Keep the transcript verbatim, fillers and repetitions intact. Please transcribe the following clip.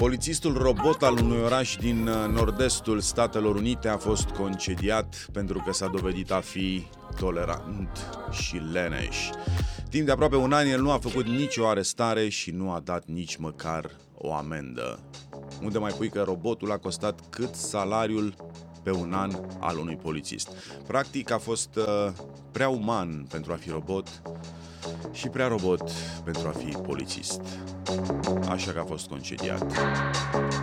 Polițistul robot al unui oraș din nord-estul Statelor Unite a fost concediat pentru că s-a dovedit a fi tolerant și leneș. Timp de aproape un an el nu a făcut nicio arestare și nu a dat nici măcar o amendă. Unde mai pui că robotul a costat cât salariul pe un an al unui polițist. Practic a fost uh, prea uman pentru a fi robot și prea robot pentru a fi polițist. Așa că a fost concediat.